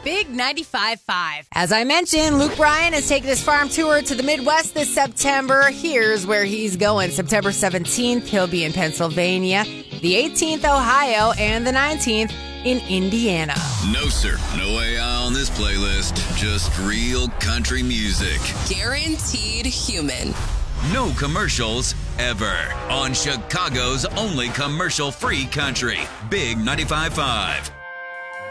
Big 95.5. As I mentioned, Luke Bryan is taking his farm tour to the Midwest this September. Here's where he's going. September 17th, he'll be in Pennsylvania, the 18th, Ohio, and the 19th in Indiana. No, sir. No AI on this playlist. Just real country music. Guaranteed human. No commercials ever. On Chicago's only commercial-free country. Big 95.5.